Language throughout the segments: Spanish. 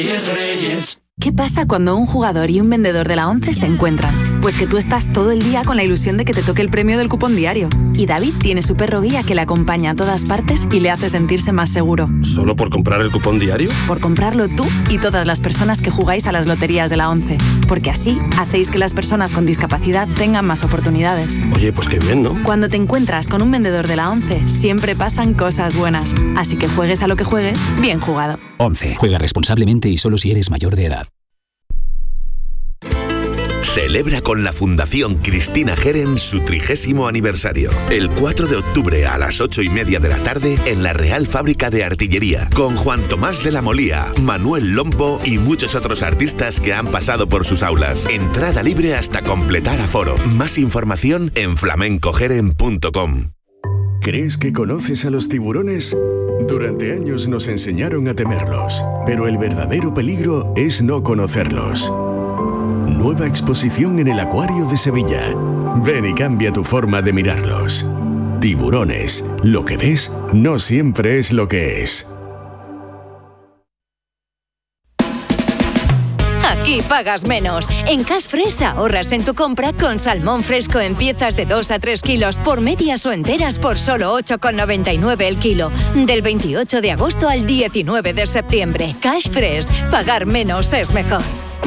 ¿Qué pasa cuando un jugador y un vendedor de la ONCE se encuentran? Pues que tú estás todo el día con la ilusión de que te toque el premio del cupón diario. Y David tiene su perro guía que le acompaña a todas partes y le hace sentirse más seguro. ¿Solo por comprar el cupón diario? Por comprarlo tú y todas las personas que jugáis a las loterías de la ONCE. Porque así hacéis que las personas con discapacidad tengan más oportunidades. Oye, pues qué bien, ¿no? Cuando te encuentras con un vendedor de la ONCE, siempre pasan cosas buenas. Así que juegues a lo que juegues, bien jugado. ONCE. Juega responsablemente y solo si eres mayor de edad. Celebra con la Fundación Cristina Geren su 30º aniversario. El 4 de octubre a las 8:30 de la tarde en la Real Fábrica de Artillería, con Juan Tomás de la Molía, Manuel Lombo y muchos otros artistas que han pasado por sus aulas. Entrada libre hasta completar aforo. Más información en flamencogeren.com. ¿Crees que conoces a los tiburones? Durante años nos enseñaron a temerlos, pero el verdadero peligro es no conocerlos. Nueva exposición en el Acuario de Sevilla. Ven y cambia tu forma de mirarlos. Tiburones. Lo que ves no siempre es lo que es. Aquí pagas menos. En Cash Fresh ahorras en tu compra con salmón fresco en piezas de 2 a 3 kilos por medias o enteras por solo 8,99 el kilo. Del 28 de agosto al 19 de septiembre. Cash Fresh. Pagar menos es mejor.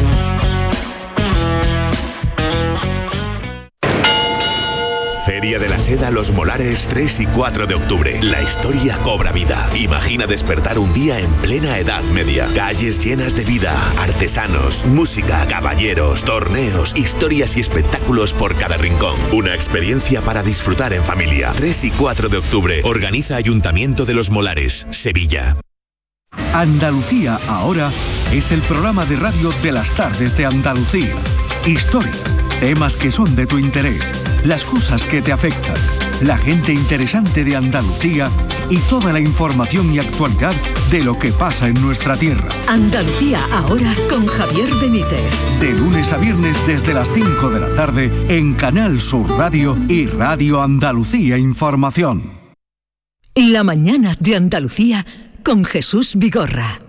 Feria de la Seda Los Molares 3 y 4 de octubre. La historia cobra vida. Imagina despertar un día en plena Edad Media. Calles llenas de vida, artesanos, música, caballeros, torneos, historias y espectáculos por cada rincón. Una experiencia para disfrutar en familia. 3 y 4 de octubre. Organiza Ayuntamiento de Los Molares, Sevilla. Andalucía ahora es el programa de radio de las tardes de Andalucía. Historia, temas que son de tu interés, las cosas que te afectan, la gente interesante de Andalucía y toda la información y actualidad de lo que pasa en nuestra tierra. Andalucía ahora con Javier Benítez. De lunes a viernes desde las 5 de la tarde en Canal Sur Radio y Radio Andalucía Información. La mañana de Andalucía con Jesús Vigorra.